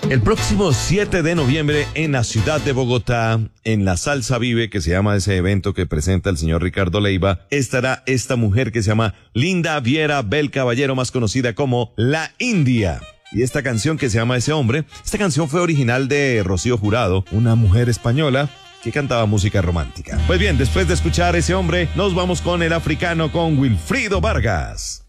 El próximo 7 de noviembre en la ciudad de Bogotá, en la Salsa Vive, que se llama ese evento que presenta el señor Ricardo Leiva, estará esta mujer que se llama Linda Viera Bel Caballero, más conocida como La India. Y esta canción que se llama Ese Hombre, esta canción fue original de Rocío Jurado, una mujer española que cantaba música romántica. Pues bien, después de escuchar Ese Hombre, nos vamos con el africano, con Wilfrido Vargas.